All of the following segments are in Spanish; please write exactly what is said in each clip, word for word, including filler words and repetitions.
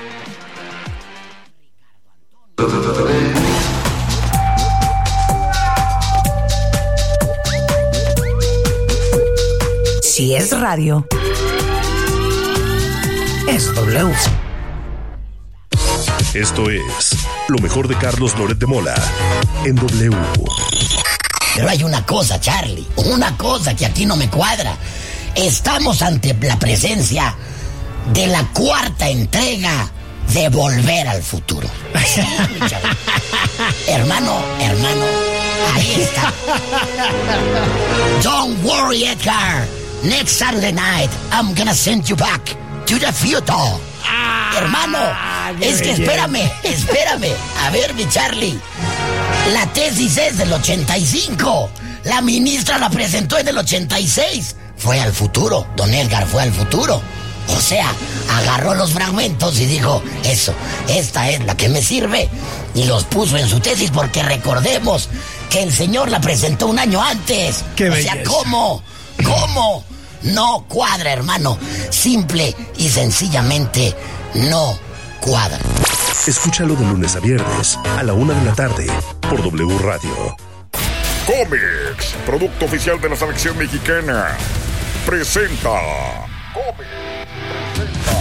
Si es radio, es W. Esto es lo mejor de Carlos Loret de Mola en W. Pero hay una cosa, Charlie, una cosa que aquí no me cuadra. Estamos ante la presencia de la cuarta entrega de Volver al Futuro. Sí, hermano, hermano, ahí está. Don't worry, Edgar. Next Saturday night, I'm gonna send you back to the future. Ah, hermano, es que espérame, espérame. A ver, mi Charlie. La tesis es del ochenta y cinco. La ministra la presentó en el ochenta y seis. Fue al futuro. Don Edgar fue al futuro. O sea, agarró los fragmentos y dijo, eso, esta es la que me sirve. Y los puso en su tesis porque recordemos que el señor la presentó un año antes. Qué o sea, ¿cómo? ¿Cómo? No cuadra, hermano. Simple y sencillamente no cuadra. Escúchalo de lunes a viernes a la una de la tarde por W Radio. Comex, producto oficial de la selección mexicana, presenta. Comex presenta.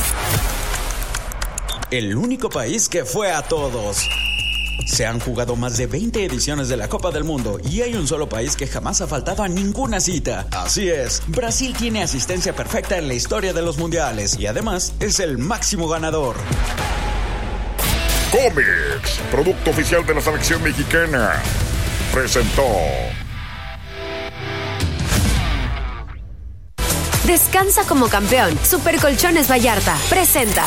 El único país que fue a todos. Se han jugado más de veinte ediciones de la Copa del Mundo y hay un solo país que jamás ha faltado a ninguna cita. Así es, Brasil tiene asistencia perfecta en la historia de los mundiales y además es el máximo ganador. Comex, producto oficial de la selección mexicana, presentó. Descansa como campeón. Super Colchones Vallarta presenta.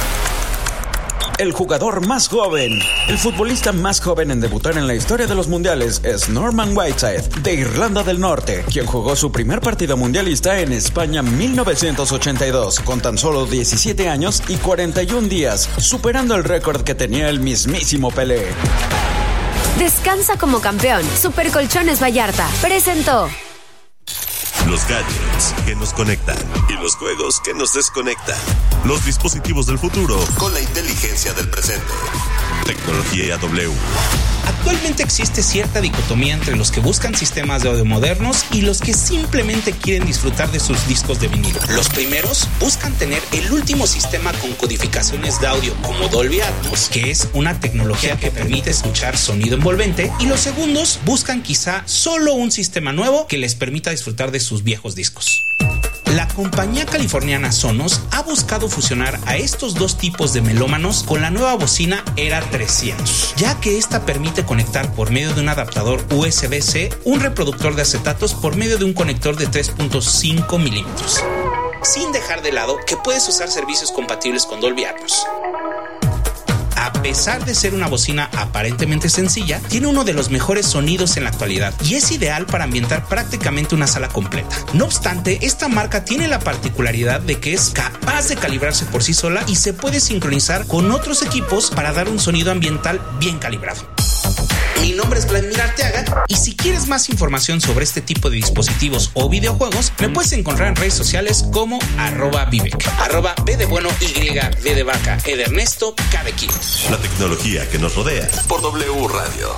El jugador más joven, el futbolista más joven en debutar en la historia de los mundiales es Norman Whiteside, de Irlanda del Norte, quien jugó su primer partido mundialista en España mil novecientos ochenta y dos, con tan solo diecisiete años y cuarenta y un días, superando el récord que tenía el mismísimo Pelé. Descansa como campeón. Super Colchones Vallarta presentó. Los gadgets que nos conectan y los juegos que nos desconectan. Los dispositivos del futuro con la inteligencia del presente. Tecnología W. Actualmente existe cierta dicotomía entre los que buscan sistemas de audio modernos y los que simplemente quieren disfrutar de sus discos de vinilo. Los primeros buscan tener el último sistema con codificaciones de audio como Dolby Atmos, que es una tecnología que permite escuchar sonido envolvente, y los segundos buscan quizá solo un sistema nuevo que les permita disfrutar de sus viejos discos. La compañía californiana Sonos ha buscado fusionar a estos dos tipos de melómanos con la nueva bocina Era trescientos, ya que esta permite conectar por medio de un adaptador U S B C un reproductor de acetatos por medio de un conector de tres punto cinco milímetros, sin dejar de lado que puedes usar servicios compatibles con Dolby Atmos. A pesar de ser una bocina aparentemente sencilla, tiene uno de los mejores sonidos en la actualidad y es ideal para ambientar prácticamente una sala completa. No obstante, esta marca tiene la particularidad de que es capaz de calibrarse por sí sola y se puede sincronizar con otros equipos para dar un sonido ambiental bien calibrado. Mi nombre es Vladimir Arteaga y si quieres más información sobre este tipo de dispositivos o videojuegos, me puedes encontrar en redes sociales como arroba Vivek, arroba B de bueno, Y, V de vaca, E de Ernesto, K de kilo. La tecnología que nos rodea por W Radio.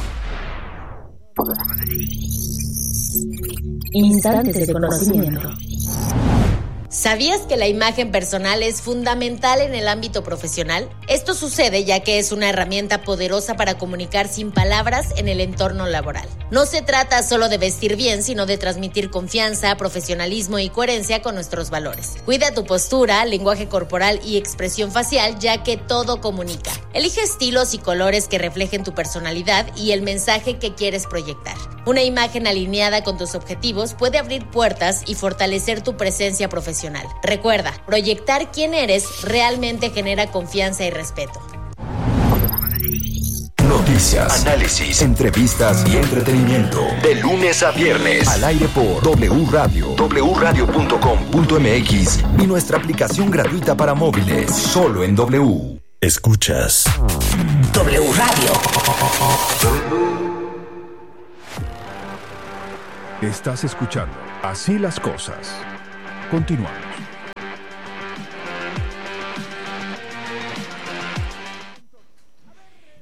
Instantes de conocimiento. ¿Sabías que la imagen personal es fundamental en el ámbito profesional? Esto sucede ya que es una herramienta poderosa para comunicar sin palabras en el entorno laboral. No se trata solo de vestir bien, sino de transmitir confianza, profesionalismo y coherencia con nuestros valores. Cuida tu postura, lenguaje corporal y expresión facial, ya que todo comunica. Elige estilos y colores que reflejen tu personalidad y el mensaje que quieres proyectar. Una imagen alineada con tus objetivos puede abrir puertas y fortalecer tu presencia profesional. Recuerda, proyectar quién eres realmente genera confianza y respeto. Noticias, análisis, entrevistas y entretenimiento. De lunes a viernes. Al aire por W Radio, w radio punto com punto m x y nuestra aplicación gratuita para móviles. Solo en W. Escuchas W Radio. Estás escuchando Así las Cosas. Continuamos.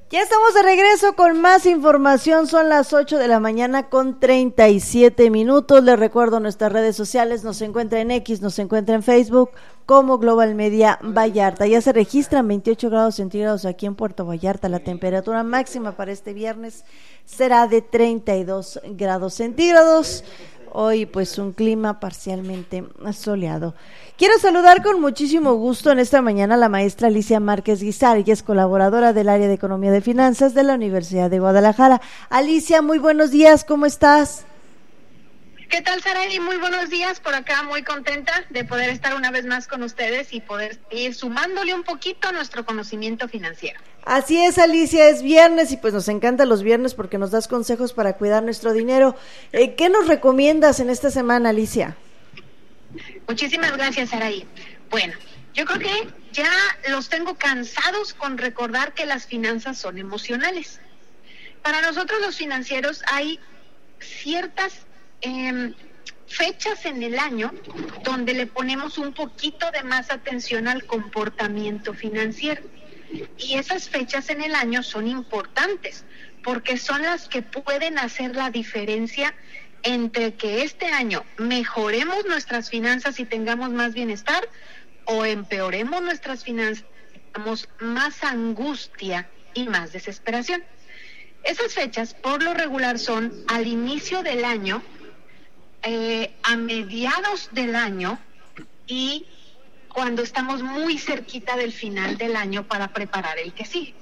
Ya estamos de regreso con más información, son las ocho de la mañana con treinta y siete minutos, les recuerdo nuestras redes sociales, nos encuentra en X, nos encuentra en Facebook como Global Media Vallarta, ya se registran veintiocho grados centígrados aquí en Puerto Vallarta, la temperatura máxima para este viernes será de treinta y dos grados centígrados, hoy pues un clima parcialmente soleado. Quiero saludar con muchísimo gusto en esta mañana a la maestra Alicia Márquez Guizar, ella es colaboradora del área de Economía de Finanzas de la Universidad de Guadalajara. Alicia, muy buenos días, ¿cómo estás? ¿Qué tal, Saraí? Muy buenos días, por acá muy contenta de poder estar una vez más con ustedes y poder ir sumándole un poquito a nuestro conocimiento financiero. Así es, Alicia, es viernes y pues nos encantan los viernes porque nos das consejos para cuidar nuestro dinero. Eh, ¿Qué nos recomiendas en esta semana, Alicia? Muchísimas gracias, Saraí. Bueno, yo creo que ya los tengo cansados con recordar que las finanzas son emocionales. Para nosotros los financieros hay ciertas eh, fechas en el año donde le ponemos un poquito de más atención al comportamiento financiero. Y esas fechas en el año son importantes porque son las que pueden hacer la diferencia entre que este año mejoremos nuestras finanzas y tengamos más bienestar o empeoremos nuestras finanzas y tengamos más angustia y más desesperación. Esas fechas por lo regular son al inicio del año, eh, a mediados del año y cuando estamos muy cerquita del final del año para preparar el que sigue.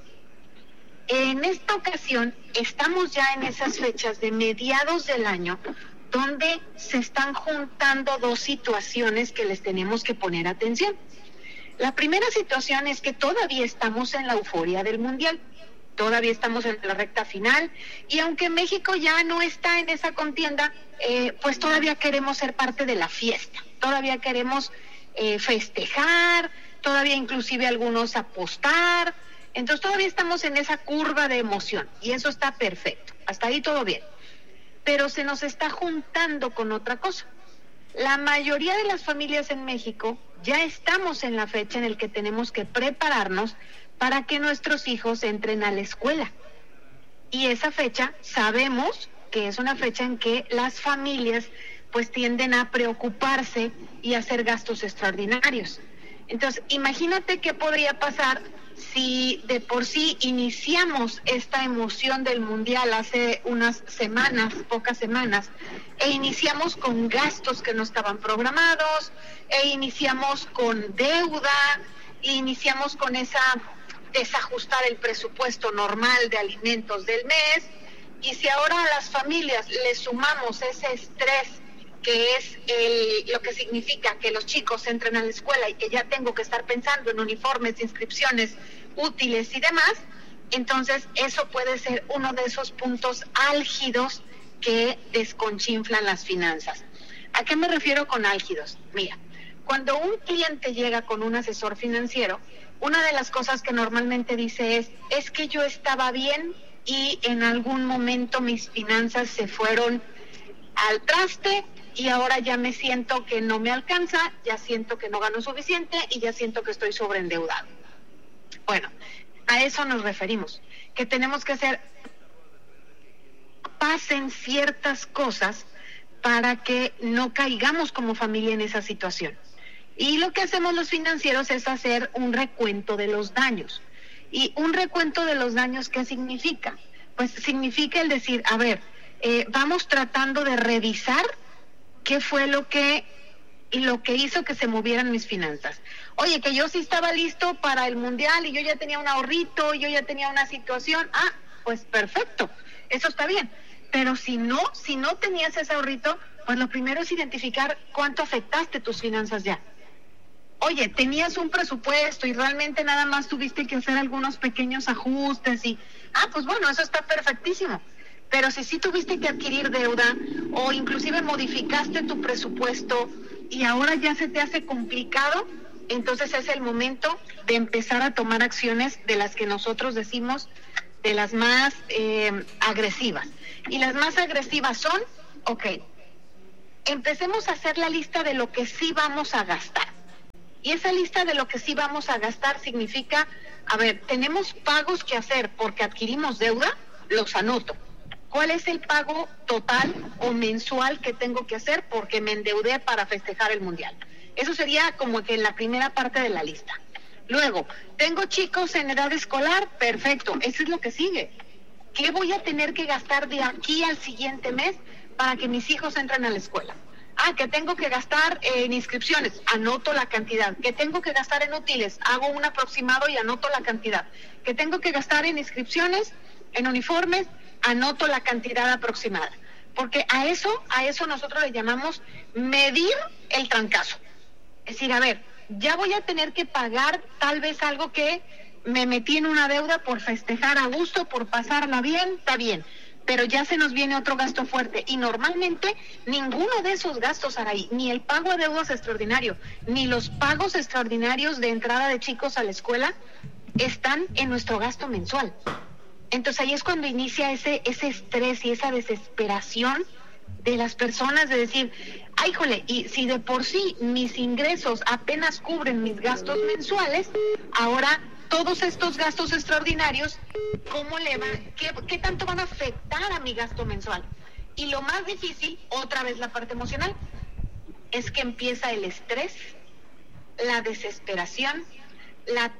En esta ocasión estamos ya en esas fechas de mediados del año donde se están juntando dos situaciones que les tenemos que poner atención. La primera situación es que todavía estamos en la euforia del Mundial, todavía estamos en la recta final y aunque México ya no está en esa contienda, eh, pues todavía queremos ser parte de la fiesta, todavía queremos eh, festejar, todavía inclusive algunos apostar. Entonces todavía estamos en esa curva de emoción y eso está perfecto, hasta ahí todo bien. Pero se nos está juntando con otra cosa. La mayoría de las familias en México ya estamos en la fecha en la que tenemos que prepararnos para que nuestros hijos entren a la escuela. Y esa fecha sabemos que es una fecha en que las familias pues tienden a preocuparse y a hacer gastos extraordinarios. Entonces, imagínate qué podría pasar si de por sí iniciamos esta emoción del Mundial hace unas semanas, pocas semanas, e iniciamos con gastos que no estaban programados, e iniciamos con deuda, e iniciamos con esa desajustar el presupuesto normal de alimentos del mes, y si ahora a las familias le sumamos ese estrés que es el, lo que significa que los chicos entren a la escuela y que ya tengo que estar pensando en uniformes, inscripciones, útiles y demás, entonces eso puede ser uno de esos puntos álgidos que desconchinflan las finanzas. ¿A qué me refiero con álgidos? Mira, cuando un cliente llega con un asesor financiero, una de las cosas que normalmente dice es, es que yo estaba bien y en algún momento mis finanzas se fueron al traste, y ahora ya me siento que no me alcanza, ya siento que no gano suficiente y ya siento que estoy sobreendeudado. Bueno, a eso nos referimos, que tenemos que hacer, pasen ciertas cosas para que no caigamos como familia en esa situación. Y lo que hacemos los financieros es hacer un recuento de los daños. Y un recuento de los daños, ¿qué significa? Pues significa el decir, a ver, eh, vamos tratando de revisar qué fue lo que y lo que hizo que se movieran mis finanzas. Oye, que yo sí estaba listo para el Mundial y yo ya tenía un ahorrito, y yo ya tenía una situación. Ah, pues perfecto, eso está bien. Pero si no, si no tenías ese ahorrito, pues lo primero es identificar cuánto afectaste tus finanzas ya. Oye, tenías un presupuesto y realmente nada más tuviste que hacer algunos pequeños ajustes y, ah, pues bueno, eso está perfectísimo. Pero si sí tuviste que adquirir deuda o inclusive modificaste tu presupuesto y ahora ya se te hace complicado, entonces es el momento de empezar a tomar acciones de las que nosotros decimos de las más eh, agresivas. Y las más agresivas son, ok, empecemos a hacer la lista de lo que sí vamos a gastar. Y esa lista de lo que sí vamos a gastar significa, a ver, tenemos pagos que hacer porque adquirimos deuda, los anoto. ¿Cuál es el pago total o mensual que tengo que hacer porque me endeudé para festejar el Mundial? Eso sería como que en la primera parte de la lista. Luego, tengo chicos en edad escolar, perfecto, eso es lo que sigue. ¿Qué voy a tener que gastar de aquí al siguiente mes para que mis hijos entren a la escuela? Ah, que tengo que gastar en inscripciones, anoto la cantidad. Que tengo que gastar en útiles, hago un aproximado y anoto la cantidad. Que tengo que gastar en inscripciones, en uniformes, anoto la cantidad aproximada. Porque a eso, a eso nosotros le llamamos medir el trancazo. Es decir, a ver, ya voy a tener que pagar tal vez algo que me metí en una deuda por festejar a gusto, por pasarla bien, está bien. Pero ya se nos viene otro gasto fuerte y normalmente ninguno de esos gastos, Araí, ni el pago a deudas extraordinario, ni los pagos extraordinarios de entrada de chicos a la escuela están en nuestro gasto mensual. Entonces ahí es cuando inicia ese, ese estrés y esa desesperación de las personas de decir, ay, jole, y si de por sí mis ingresos apenas cubren mis gastos mensuales, ahora todos estos gastos extraordinarios, ¿cómo le va, qué, qué tanto van a afectar a mi gasto mensual? Y lo más difícil, otra vez la parte emocional, es que empieza el estrés, la desesperación, la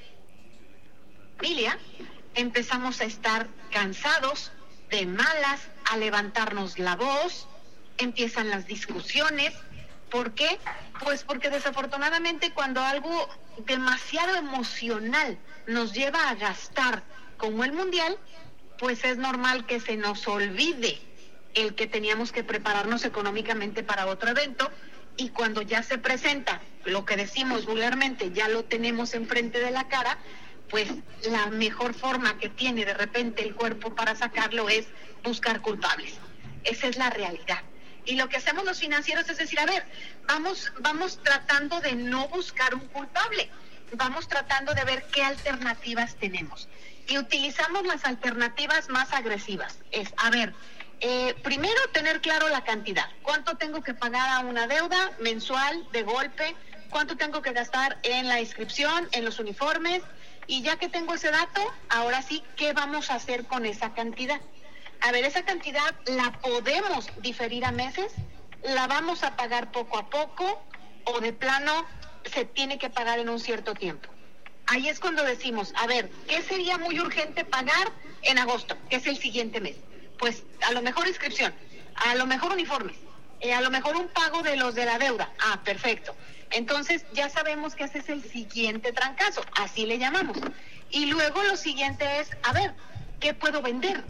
familia, empezamos a estar cansados, de malas, a levantarnos la voz, empiezan las discusiones. ¿Por qué? Pues porque desafortunadamente cuando algo demasiado emocional nos lleva a gastar como el Mundial, pues es normal que se nos olvide el que teníamos que prepararnos económicamente para otro evento, y cuando ya se presenta lo que decimos vulgarmente, ya lo tenemos enfrente de la cara, pues la mejor forma que tiene de repente el cuerpo para sacarlo es buscar culpables. Esa es la realidad. Y lo que hacemos los financieros es decir, a ver, vamos, vamos tratando de no buscar un culpable, vamos tratando de ver qué alternativas tenemos. Y utilizamos las alternativas más agresivas. Es, a ver, eh, primero tener claro la cantidad. ¿Cuánto tengo que pagar a una deuda mensual de golpe? ¿Cuánto tengo que gastar en la inscripción, en los uniformes? Y ya que tengo ese dato, ahora sí, ¿qué vamos a hacer con esa cantidad? A ver, esa cantidad la podemos diferir a meses, la vamos a pagar poco a poco, o de plano se tiene que pagar en un cierto tiempo. Ahí es cuando decimos, a ver, ¿qué sería muy urgente pagar en agosto, que es el siguiente mes? Pues a lo mejor inscripción, a lo mejor uniformes, eh, a lo mejor un pago de los de la deuda. Ah, perfecto. Entonces ya sabemos que ese es el siguiente trancazo, así le llamamos. Y luego lo siguiente es, a ver, ¿qué puedo vender?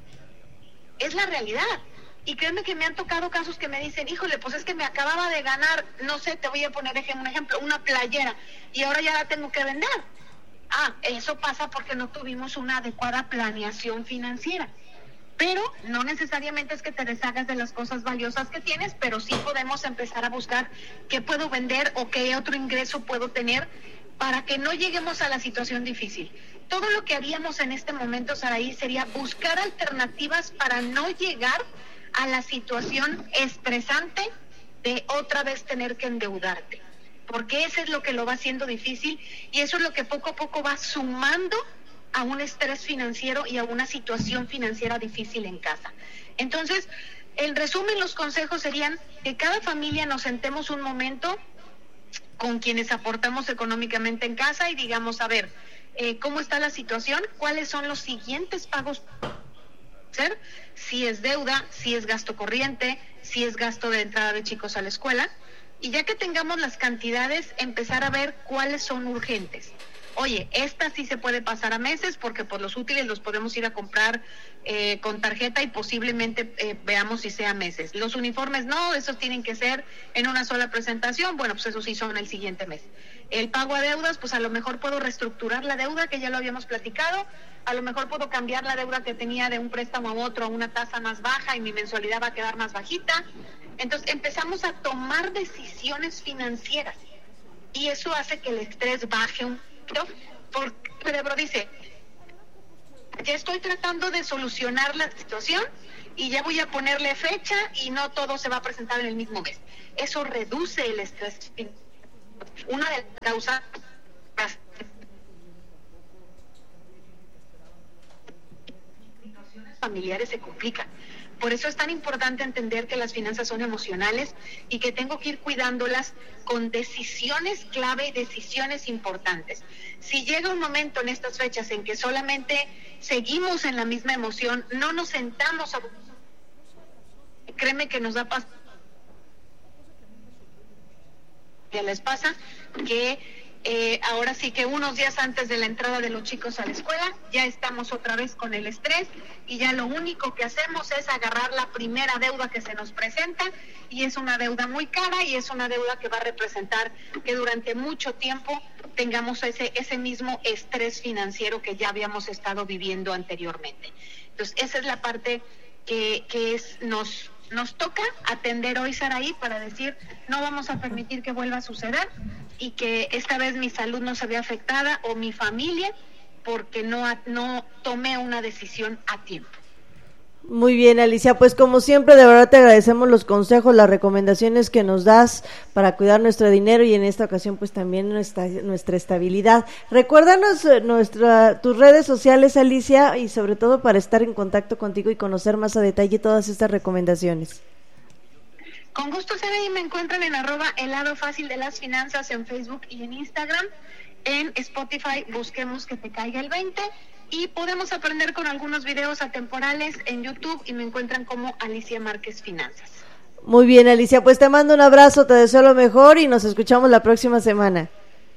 Es la realidad. Y créanme que me han tocado casos que me dicen, híjole, pues es que me acababa de ganar, no sé, te voy a poner un ejemplo, una playera, y ahora ya la tengo que vender. Ah, eso pasa porque no tuvimos una adecuada planeación financiera. Pero no necesariamente es que te deshagas de las cosas valiosas que tienes, pero sí podemos empezar a buscar qué puedo vender o qué otro ingreso puedo tener para que no lleguemos a la situación difícil. Todo lo que haríamos en este momento, Saraí, sería buscar alternativas para no llegar a la situación estresante de otra vez tener que endeudarte. Porque eso es lo que lo va haciendo difícil y eso es lo que poco a poco va sumando a un estrés financiero y a una situación financiera difícil en casa. Entonces, en resumen, los consejos serían que cada familia nos sentemos un momento con quienes aportamos económicamente en casa y digamos, a ver, eh, ¿cómo está la situación? ¿Cuáles son los siguientes pagos? ¿Ser? Si es deuda, si es gasto corriente, si es gasto de entrada de chicos a la escuela. Y ya que tengamos las cantidades, empezar a ver cuáles son urgentes. Oye, esta sí se puede pasar a meses porque por los útiles los podemos ir a comprar eh, con tarjeta y posiblemente eh, veamos si sea meses. Los uniformes no, esos tienen que ser en una sola presentación, bueno, pues esos sí son el siguiente mes. El pago a deudas, pues a lo mejor puedo reestructurar la deuda que ya lo habíamos platicado, a lo mejor puedo cambiar la deuda que tenía de un préstamo a otro a una tasa más baja y mi mensualidad va a quedar más bajita. Entonces empezamos a tomar decisiones financieras y eso hace que el estrés baje un porque el cerebro dice, ya estoy tratando de solucionar la situación y ya voy a ponerle fecha y no todo se va a presentar en el mismo mes. Eso reduce el estrés. Una de las causas familiares se complican. Por eso es tan importante entender que las finanzas son emocionales y que tengo que ir cuidándolas con decisiones clave y decisiones importantes. Si llega un momento en estas fechas en que solamente seguimos en la misma emoción, no nos sentamos a... Créeme que nos da paz. Ya les pasa que eh, ahora sí que unos días antes de la entrada de los chicos a la escuela ya estamos otra vez con el estrés y ya lo único que hacemos es agarrar la primera deuda que se nos presenta y es una deuda muy cara y es una deuda que va a representar que durante mucho tiempo tengamos ese, ese mismo estrés financiero que ya habíamos estado viviendo anteriormente. Entonces esa es la parte que, que es, nos... Nos toca atender hoy, Saraí, para decir, no vamos a permitir que vuelva a suceder y que esta vez mi salud no se vea afectada o mi familia porque no, no tomé una decisión a tiempo. Muy bien, Alicia, pues como siempre, de verdad te agradecemos los consejos, las recomendaciones que nos das para cuidar nuestro dinero y en esta ocasión pues también nuestra, nuestra estabilidad. Recuérdanos nuestra, tus redes sociales, Alicia, y sobre todo para estar en contacto contigo y conocer más a detalle todas estas recomendaciones. Con gusto, Saraí, me encuentran en arroba el lado fácil de las finanzas en Facebook y en Instagram. En Spotify busquemos que te caiga el veinte y podemos aprender con algunos videos atemporales en YouTube y me encuentran como Alicia Márquez Finanzas. Muy bien, Alicia, pues te mando un abrazo, te deseo lo mejor y nos escuchamos la próxima semana.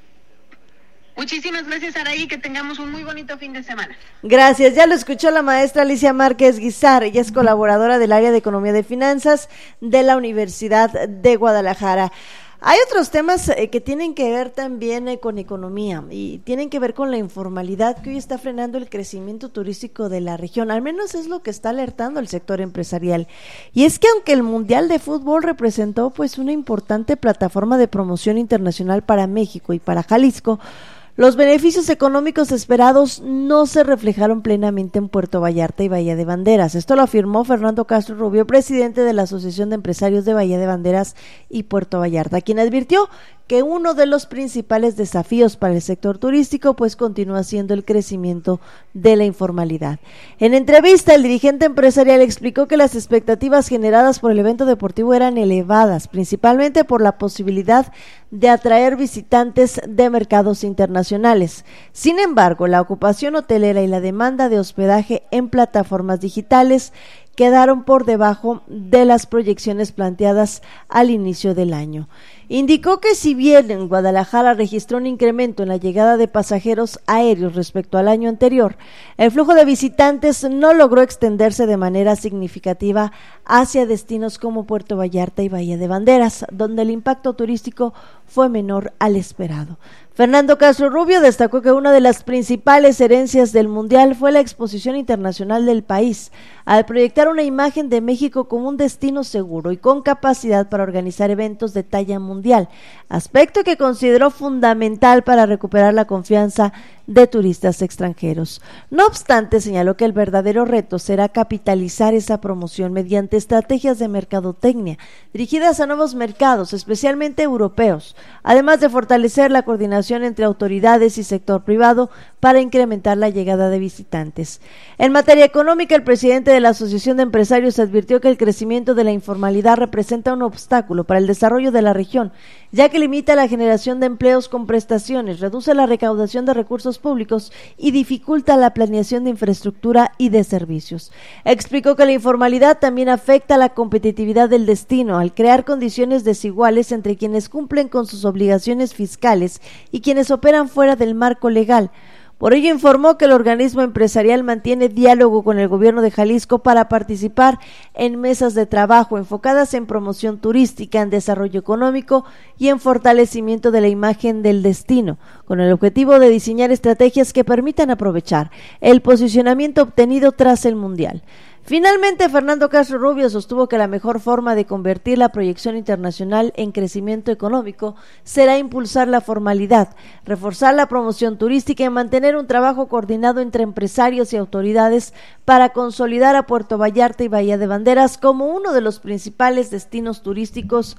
Muchísimas gracias, Araí, que tengamos un muy bonito fin de semana. Gracias, ya lo escuchó la maestra Alicia Márquez Guizar, ella es colaboradora del área de Economía de Finanzas de la Universidad de Guadalajara. Hay otros temas eh, que tienen que ver también eh, con economía y tienen que ver con la informalidad que hoy está frenando el crecimiento turístico de la región, al menos es lo que está alertando el sector empresarial. Y es que aunque el Mundial de Fútbol representó pues una importante plataforma de promoción internacional para México y para Jalisco, los beneficios económicos esperados no se reflejaron plenamente en Puerto Vallarta y Bahía de Banderas. Esto lo afirmó Fernando Castro Rubio, presidente de la Asociación de Empresarios de Bahía de Banderas y Puerto Vallarta, quien advirtió que uno de los principales desafíos para el sector turístico pues continúa siendo el crecimiento de la informalidad. En entrevista, el dirigente empresarial explicó que las expectativas generadas por el evento deportivo eran elevadas, principalmente por la posibilidad de atraer visitantes de mercados internacionales. Sin embargo, la ocupación hotelera y la demanda de hospedaje en plataformas digitales quedaron por debajo de las proyecciones planteadas al inicio del año. Indicó que si bien en Guadalajara registró un incremento en la llegada de pasajeros aéreos respecto al año anterior, el flujo de visitantes no logró extenderse de manera significativa hacia destinos como Puerto Vallarta y Bahía de Banderas, donde el impacto turístico fue menor al esperado. Fernando Castro Rubio destacó que una de las principales herencias del Mundial fue la exposición internacional del país, al proyectar una imagen de México como un destino seguro y con capacidad para organizar eventos de talla mundial, aspecto que consideró fundamental para recuperar la confianza de turistas extranjeros. No obstante, señaló que el verdadero reto será capitalizar esa promoción mediante estrategias de mercadotecnia dirigidas a nuevos mercados, especialmente europeos, además de fortalecer la coordinación entre autoridades y sector privado para incrementar la llegada de visitantes. En materia económica, el presidente de la Asociación de Empresarios advirtió que el crecimiento de la informalidad representa un obstáculo para el desarrollo de la región, ya que limita la generación de empleos con prestaciones, reduce la recaudación de recursos públicos y dificulta la planeación de infraestructura y de servicios. Explicó que la informalidad también afecta la competitividad del destino al crear condiciones desiguales entre quienes cumplen con sus obligaciones fiscales y quienes operan fuera del marco legal. Por ello informó que el organismo empresarial mantiene diálogo con el gobierno de Jalisco para participar en mesas de trabajo enfocadas en promoción turística, en desarrollo económico y en fortalecimiento de la imagen del destino, con el objetivo de diseñar estrategias que permitan aprovechar el posicionamiento obtenido tras el Mundial. Finalmente, Fernando Castro Rubio sostuvo que la mejor forma de convertir la proyección internacional en crecimiento económico será impulsar la formalidad, reforzar la promoción turística y mantener un trabajo coordinado entre empresarios y autoridades para consolidar a Puerto Vallarta y Bahía de Banderas como uno de los principales destinos turísticos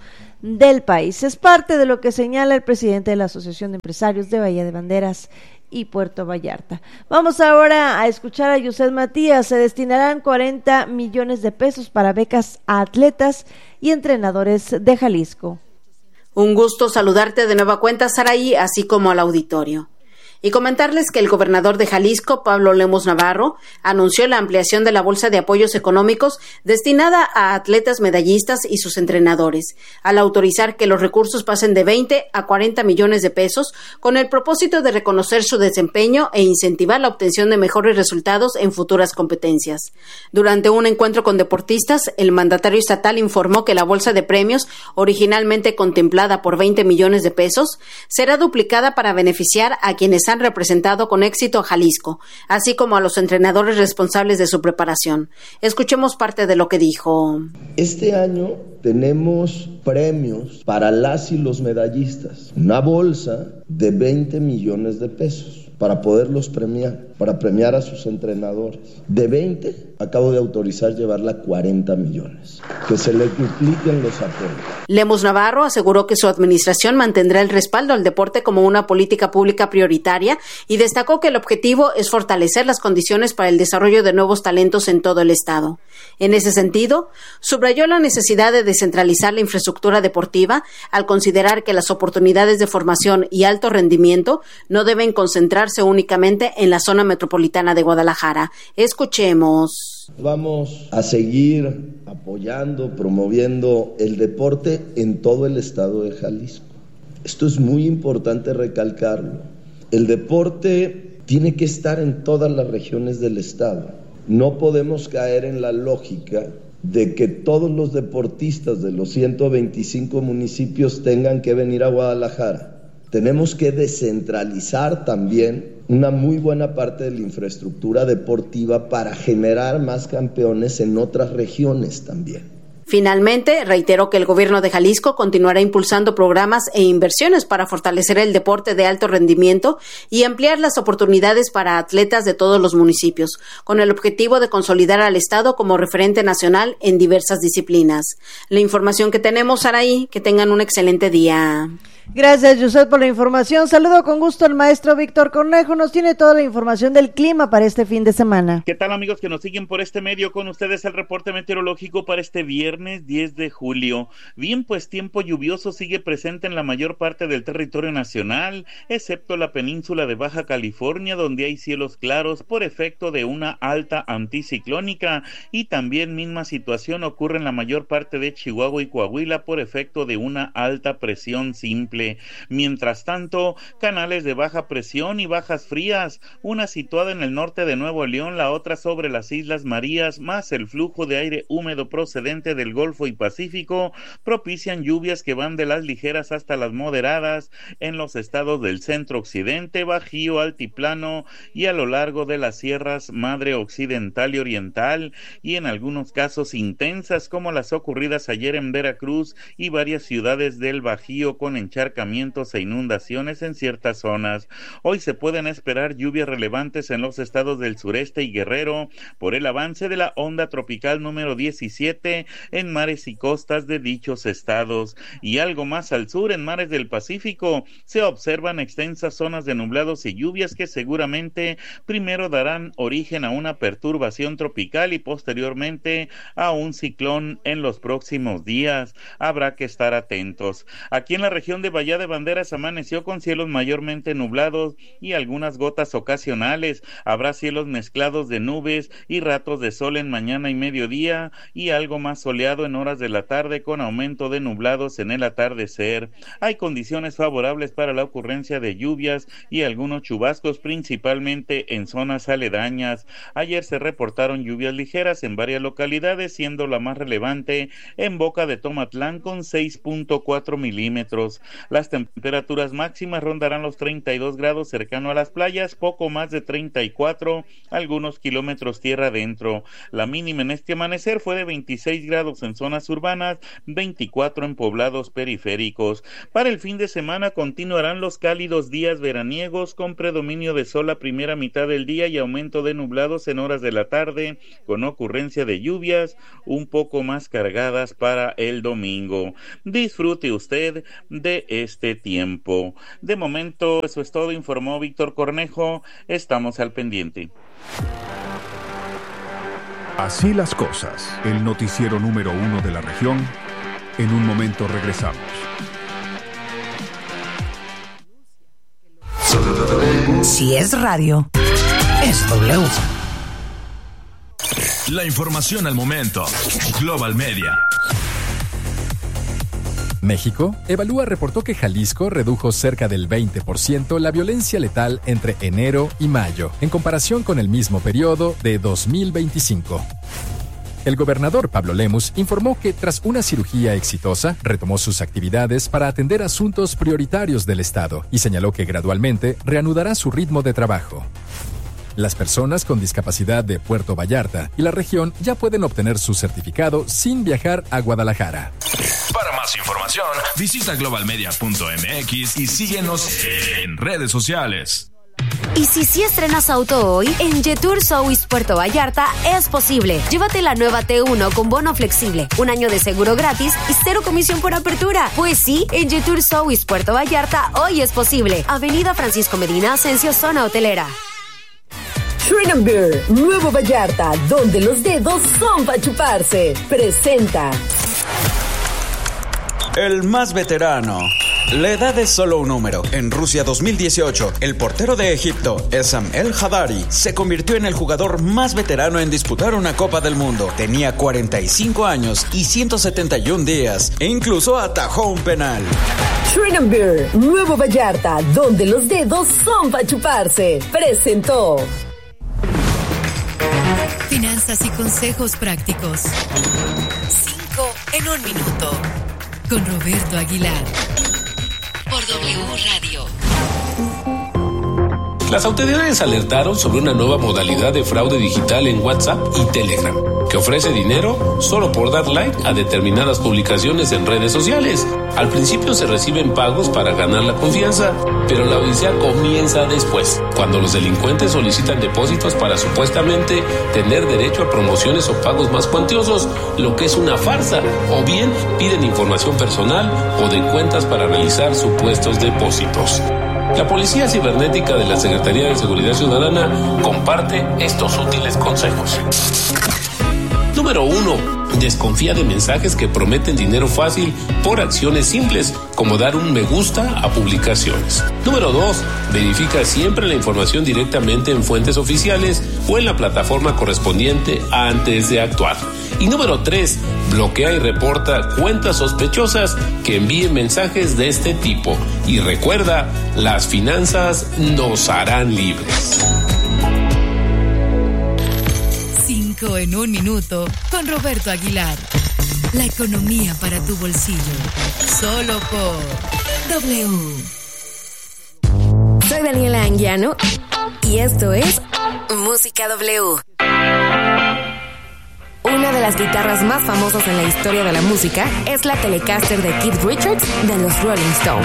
del país. Es parte de lo que señala el presidente de la Asociación de Empresarios de Bahía de Banderas y Puerto Vallarta. Vamos ahora a escuchar a Yuset Matías. Se destinarán cuarenta millones de pesos para becas a atletas y entrenadores de Jalisco. Un gusto saludarte de nueva cuenta, Saraí, así como al auditorio. Y comentarles que el gobernador de Jalisco, Pablo Lemos Navarro, anunció la ampliación de la bolsa de apoyos económicos destinada a atletas medallistas y sus entrenadores, al autorizar que los recursos pasen de veinte a cuarenta millones de pesos, con el propósito de reconocer su desempeño e incentivar la obtención de mejores resultados en futuras competencias. Durante un encuentro con deportistas, el mandatario estatal informó que la bolsa de premios, originalmente contemplada por veinte millones de pesos, será duplicada para beneficiar a quienes han representado con éxito a Jalisco, así como a los entrenadores responsables de su preparación. Escuchemos parte de lo que dijo. Este año tenemos premios para las y los medallistas, una bolsa de veinte millones de pesos para poderlos premiar, para premiar a sus entrenadores. De veinte, acabo de autorizar llevarla a cuarenta millones, que se le dupliquen los apoyos. Lemos Navarro aseguró que su administración mantendrá el respaldo al deporte como una política pública prioritaria y destacó que el objetivo es fortalecer las condiciones para el desarrollo de nuevos talentos en todo el estado. En ese sentido, subrayó la necesidad de descentralizar la infraestructura deportiva al considerar que las oportunidades de formación y alto rendimiento no deben concentrarse únicamente en la zona metropolitana de Guadalajara. Escuchemos. Vamos a seguir apoyando, promoviendo el deporte en todo el estado de Jalisco. Esto es muy importante recalcarlo. El deporte tiene que estar en todas las regiones del estado. No podemos caer en la lógica de que todos los deportistas de los ciento veinticinco municipios tengan que venir a Guadalajara. Tenemos que descentralizar también una muy buena parte de la infraestructura deportiva para generar más campeones en otras regiones también. Finalmente, reiteró que el gobierno de Jalisco continuará impulsando programas e inversiones para fortalecer el deporte de alto rendimiento y ampliar las oportunidades para atletas de todos los municipios, con el objetivo de consolidar al Estado como referente nacional en diversas disciplinas. La información que tenemos, Saraí, que tengan un excelente día. Gracias, Yuset, por la información. Saludo con gusto al maestro Víctor Cornejo. Nos tiene toda la información del clima para este fin de semana. ¿Qué tal, amigos que nos siguen por este medio? Con ustedes el reporte meteorológico para este viernes diez de julio. Bien, pues tiempo lluvioso sigue presente en la mayor parte del territorio nacional, excepto la península de Baja California, donde hay cielos claros por efecto de una alta anticiclónica, y también misma situación ocurre en la mayor parte de Chihuahua y Coahuila por efecto de una alta presión simple. Mientras tanto, canales de baja presión y bajas frías, una situada en el norte de Nuevo León, la otra sobre las Islas Marías, más el flujo de aire húmedo procedente del Golfo y Pacífico, propician lluvias que van de las ligeras hasta las moderadas en los estados del centro occidente, Bajío, Altiplano y a lo largo de las sierras Madre Occidental y Oriental, y en algunos casos intensas como las ocurridas ayer en Veracruz y varias ciudades del Bajío con encharcamientos e inundaciones en ciertas zonas. Hoy se pueden esperar lluvias relevantes en los estados del sureste y Guerrero por el avance de la onda tropical número diecisiete en mares y costas de dichos estados, y algo más al sur, en mares del Pacífico, se observan extensas zonas de nublados y lluvias que seguramente primero darán origen a una perturbación tropical y posteriormente a un ciclón en los próximos días. Habrá que estar atentos. Aquí en la región de Bahía de Banderas amaneció con cielos mayormente nublados y algunas gotas ocasionales. Habrá cielos mezclados de nubes y ratos de sol en mañana y mediodía, y algo más soleado en horas de la tarde con aumento de nublados en el atardecer. Hay condiciones favorables para la ocurrencia de lluvias y algunos chubascos, principalmente en zonas aledañas. Ayer se reportaron lluvias ligeras en varias localidades, siendo la más relevante en Boca de Tomatlán con seis punto cuatro milímetros. Las temperaturas máximas rondarán los treinta y dos grados cercano a las playas, poco más de treinta y cuatro, algunos kilómetros tierra adentro. La mínima en este amanecer fue de veintiséis grados concentrados en zonas urbanas, veinticuatro en poblados periféricos. Para el fin de semana continuarán los cálidos días veraniegos con predominio de sol la primera mitad del día y aumento de nublados en horas de la tarde, con ocurrencia de lluvias un poco más cargadas para el domingo. Disfrute usted de este tiempo. De momento, eso es todo, informó Víctor Cornejo. Estamos al pendiente. Así las cosas. El noticiero número uno de la región. En un momento regresamos. Si es radio, es W. La información al momento. Global Media. México evalúa reportó que Jalisco redujo cerca del veinte por ciento la violencia letal entre enero y mayo, en comparación con el mismo periodo de dos mil veinticinco. El gobernador Pablo Lemus informó que tras una cirugía exitosa, retomó sus actividades para atender asuntos prioritarios del Estado y señaló que gradualmente reanudará su ritmo de trabajo. Las personas con discapacidad de Puerto Vallarta y la región ya pueden obtener su certificado sin viajar a Guadalajara. Para más información, visita global media punto m x y síguenos en redes sociales. Y si sí estrenas auto hoy, en Jetour South Puerto Vallarta es posible. Llévate la nueva T uno con bono flexible, un año de seguro gratis y cero comisión por apertura. Pues sí, en Jetour South Puerto Vallarta hoy es posible. Avenida Francisco Medina Asensio, zona hotelera. Shrine and Beer, Nuevo Vallarta, donde los dedos son para chuparse. Presenta. El más veterano. La edad es solo un número. En Rusia dos mil dieciocho, el portero de Egipto, Essam El Hadari, se convirtió en el jugador más veterano en disputar una Copa del Mundo. Tenía cuarenta y cinco años y ciento setenta y un días, e incluso atajó un penal. Shrine and Beer, Nuevo Vallarta, donde los dedos son para chuparse. Presentó. Finanzas y consejos prácticos. Cinco en un minuto. Con Roberto Aguilar. Por W Radio. Las autoridades alertaron sobre una nueva modalidad de fraude digital en WhatsApp y Telegram, que ofrece dinero solo por dar like a determinadas publicaciones en redes sociales. Al principio se reciben pagos para ganar la confianza, pero la odisea comienza después, cuando los delincuentes solicitan depósitos para supuestamente tener derecho a promociones o pagos más cuantiosos, lo que es una farsa, o bien piden información personal o de cuentas para realizar supuestos depósitos. La Policía Cibernética de la Secretaría de Seguridad Ciudadana comparte estos útiles consejos. Número uno. Desconfía de mensajes que prometen dinero fácil por acciones simples, como dar un me gusta a publicaciones. Número dos. Verifica siempre la información directamente en fuentes oficiales o en la plataforma correspondiente antes de actuar. Y número tres. Bloquea y reporta cuentas sospechosas que envíen mensajes de este tipo. Y recuerda, las finanzas nos harán libres. Cinco en un minuto con Roberto Aguilar. La economía para tu bolsillo. Solo por W. Soy Daniela Anguiano y esto es Música W. Una de las guitarras más famosas en la historia de la música es la Telecaster de Keith Richards de los Rolling Stones.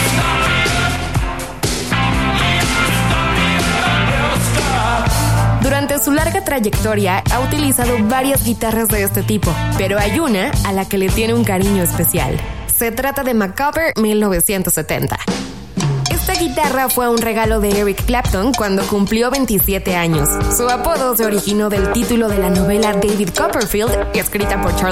Durante su larga trayectoria ha utilizado varias guitarras de este tipo, pero hay una a la que le tiene un cariño especial. Se trata de Macabre mil novecientos setenta. Esta guitarra fue un regalo de Eric Clapton cuando cumplió veintisiete años. Su apodo se originó del título de la novela David Copperfield, escrita por Charles